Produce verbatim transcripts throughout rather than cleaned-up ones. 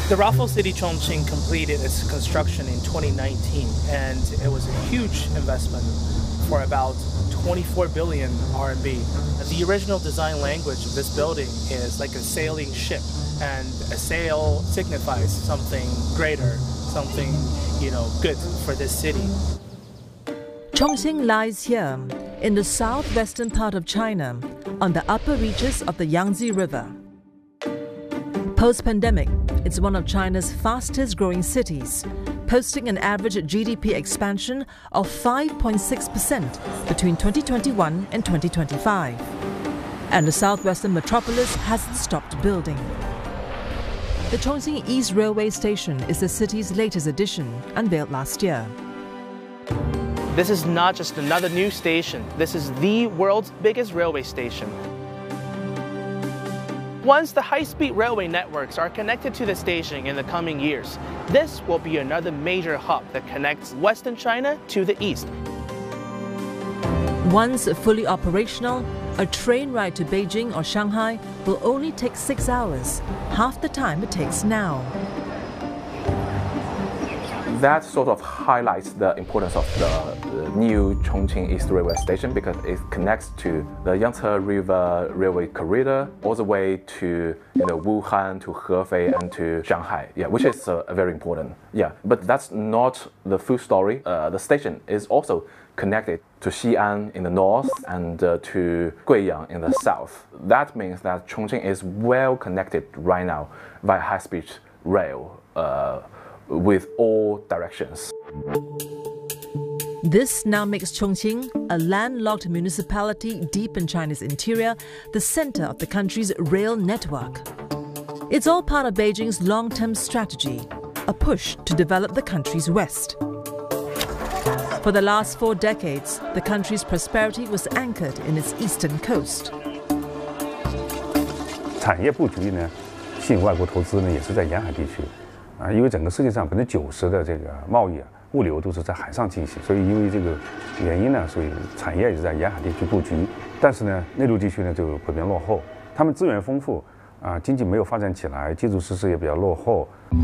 The Raffles City Chongqing completed its construction in twenty nineteen, and it was a huge investment for about twenty-four billion R M B. The original design language of this building is like a sailing ship, and a sail signifies something greater, something, you know, good for this city. Chongqing lies here, in the southwestern part of China, on the upper reaches of the Yangtze River. Post-pandemic, it's one of China's fastest-growing cities, posting an average G D P expansion of five point six percent between twenty twenty-one and twenty twenty-five. And the southwestern metropolis hasn't stopped building. The Chongqing East Railway Station is the city's latest addition, unveiled last year. This is not just another new station. This is the world's biggest railway station. Once the high-speed railway networks are connected to the station in the coming years, this will be another major hub that connects Western China to the east. Once fully operational, a train ride to Beijing or Shanghai will only take six hours, half the time it takes now. That sort of highlights the importance of the, the new Chongqing East Railway Station because it connects to the Yangtze River Railway corridor all the way to you know Wuhan, to Hefei, and to Shanghai. Yeah, which is uh, very important. Yeah, but that's not the full story. Uh, the station is also connected to Xi'an in the north and uh, to Guiyang in the south. That means that Chongqing is well connected right now via high-speed rail. Uh, with all directions. This now makes Chongqing, a landlocked municipality deep in China's interior, the center of the country's rail network. It's all part of Beijing's long-term strategy, a push to develop the country's west. For the last four decades, the country's prosperity was anchored in its eastern coast. 产业布局呢，吸引外国投资呢，也是在沿海地区。 啊，因为整个世界上百分之九十的这个贸易啊、物流都是在海上进行，所以因为这个原因呢，所以产业也是在沿海地区布局。但是呢，内陆地区呢就普遍落后，他们资源丰富，啊，经济没有发展起来，基础设施也比较落后。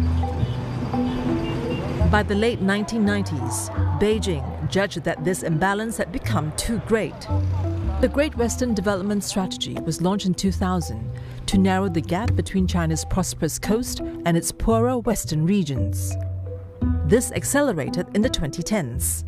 By the late nineteen nineties, Beijing judged that this imbalance had become too great. The Great Western Development Strategy was launched in two thousand. To narrow the gap between China's prosperous coast and its poorer western regions. This accelerated in the twenty tens.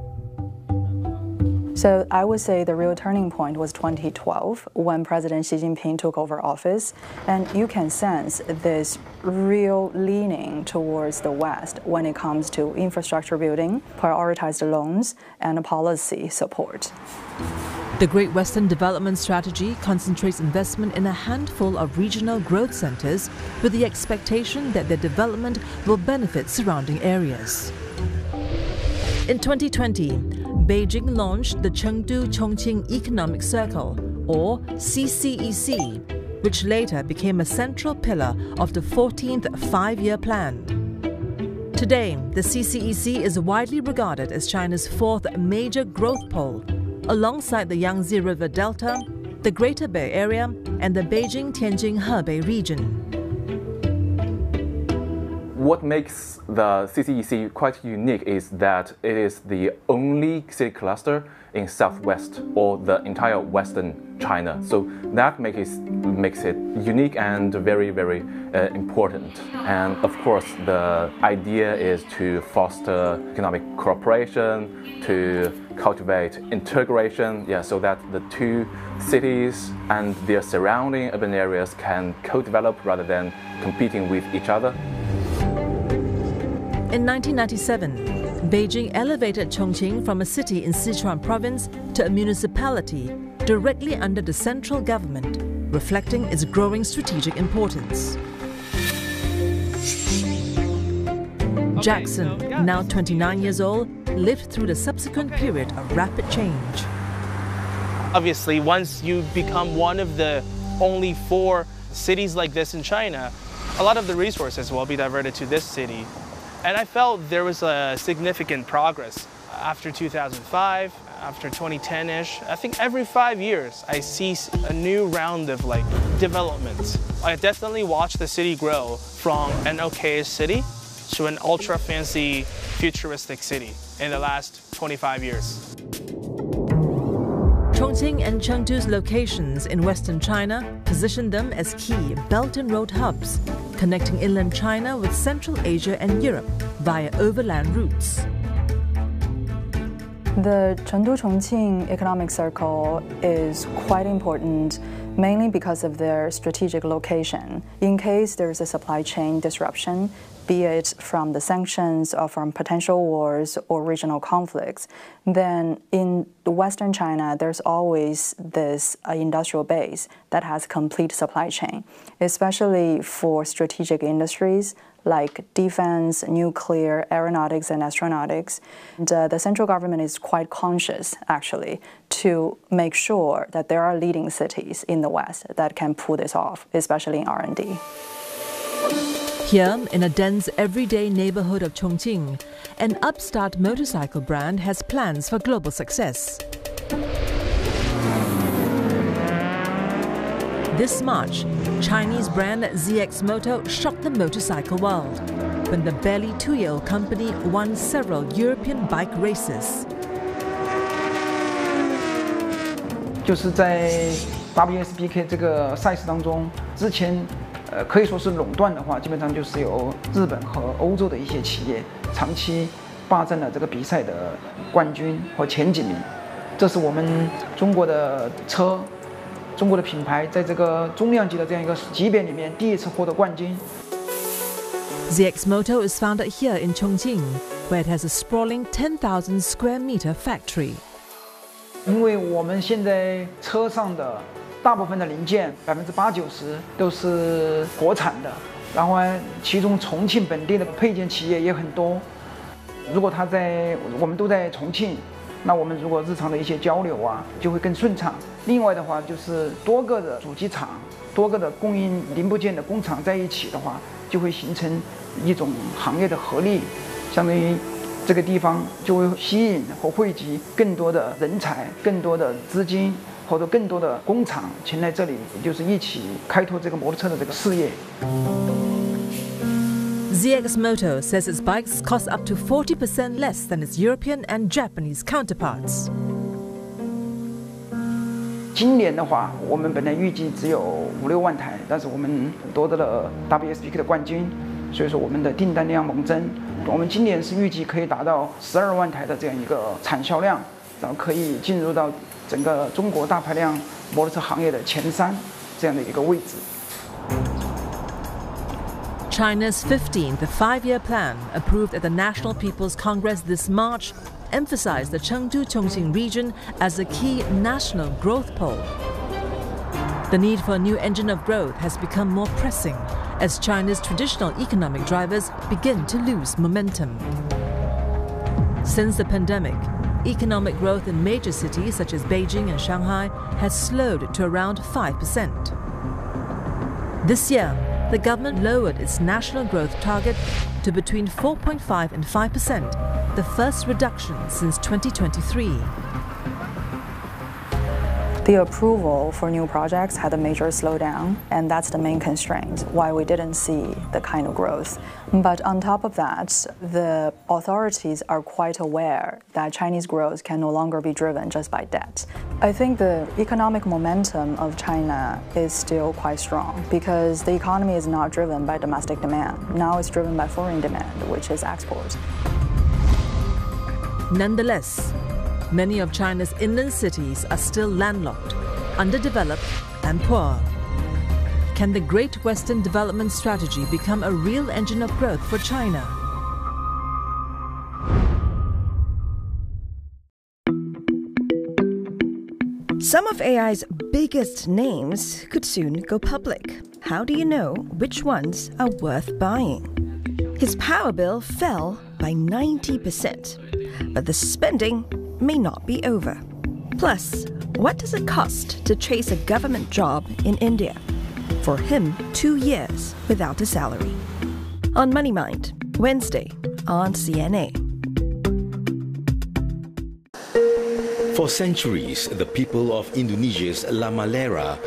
So I would say the real turning point was twenty twelve when President Xi Jinping took over office, and you can sense this real leaning towards the West when it comes to infrastructure building, prioritized loans, and policy support. The Great Western Development Strategy concentrates investment in a handful of regional growth centers with the expectation that their development will benefit surrounding areas. In twenty twenty, Beijing launched the Chengdu-Chongqing Economic Circle, or C C E C, which later became a central pillar of the fourteenth Five-Year Plan. Today, the C C E C is widely regarded as China's fourth major growth pole, alongside the Yangtze River Delta, the Greater Bay Area, and the Beijing-Tianjin-Hebei region. What makes the C C E C quite unique is that it is the only city cluster in southwest or the entire western China. So that makes it, makes it unique and very, very uh, important. And of course, the idea is to foster economic cooperation, to cultivate integration, yeah, so that the two cities and their surrounding urban areas can co-develop rather than competing with each other. In nineteen ninety-seven, Beijing elevated Chongqing from a city in Sichuan province to a municipality directly under the central government, reflecting its growing strategic importance. Jackson, now twenty-nine years old, lived through the subsequent period of rapid change. Obviously, once you become one of the only four cities like this in China, a lot of the resources will be diverted to this city. And I felt there was a significant progress. After two thousand five, after twenty ten-ish, I think every five years I see a new round of like development. I definitely watched the city grow from an okay city to an ultra fancy futuristic city in the last twenty-five years. Chongqing and Chengdu's locations in western China position them as key Belt and Road hubs, connecting inland China with Central Asia and Europe via overland routes. The Chengdu-Chongqing Economic Circle is quite important, mainly because of their strategic location. In case there is a supply chain disruption, be it from the sanctions or from potential wars or regional conflicts, then in Western China, there's always this uh, industrial base that has complete supply chain, especially for strategic industries like defense, nuclear, aeronautics, and astronautics. And, uh, the central government is quite conscious, actually, to make sure that there are leading cities in the West that can pull this off, especially in R and D. Here, in a dense everyday neighborhood of Chongqing, an upstart motorcycle brand has plans for global success. This March, Chinese brand Z X Moto shocked the motorcycle world when the barely two-year-old company won several European bike races. 就是在 W S B K 这个赛事当中，之前呃可以说是垄断的话，基本上就是由日本和欧洲的一些企业长期霸占了这个比赛的冠军和前几名。这是我们中国的车。 中国的品牌在这个中量级的这样一个级别里面第一次获得冠军。 Z X Moto is founded here in Chongqing, where it has a sprawling ten thousand square meter factory. 因为我们现在车上的大部分的零件，百分之八九十都是国产的，然后呢，其中重庆本地的配件企业也很多。如果他在，我们都在重庆。 那我们如果日常的一些交流啊，就会更顺畅。另外的话，就是多个的主机厂、多个的供应零部件的工厂在一起的话，就会形成一种行业的合力，相当于这个地方就会吸引和汇集更多的人才、更多的资金或者更多的工厂前来这里，就是一起开拓这个摩托车的这个事业。 Z X Moto says its bikes cost up to forty percent less than its European and Japanese counterparts. 今年的话，我们本来预计只有五六万台，但是我们夺得了 W S B K 的冠军，所以说我们的订单量猛增。我们今年是预计可以达到十二万台的这样一个产销量，然后可以进入到整个中国大排量摩托车行业的前三这样的一个位置。 China's fifteenth five-year plan, approved at the National People's Congress this March, emphasized the Chengdu-Chongqing region as a key national growth pole. The need for a new engine of growth has become more pressing as China's traditional economic drivers begin to lose momentum. Since the pandemic, economic growth in major cities such as Beijing and Shanghai has slowed to around five percent. This year, the government lowered its national growth target to between four point five and five percent, the first reduction since twenty twenty-three. The approval for new projects had a major slowdown, and that's the main constraint why we didn't see the kind of growth. But on top of that, the authorities are quite aware that Chinese growth can no longer be driven just by debt. I think the economic momentum of China is still quite strong because the economy is not driven by domestic demand. Now it's driven by foreign demand, which is export. Nonetheless, many of China's inland cities are still landlocked, underdeveloped, and poor. Can the Great Western Development Strategy become a real engine of growth for China? Some of A I's biggest names could soon go public. How do you know which ones are worth buying? His power bill fell by ninety percent, but the spending may not be over. Plus, what does it cost to chase a government job in India? For him, two years without a salary. On Money Mind, Wednesday on C N A. For centuries, the people of Indonesia's La Malera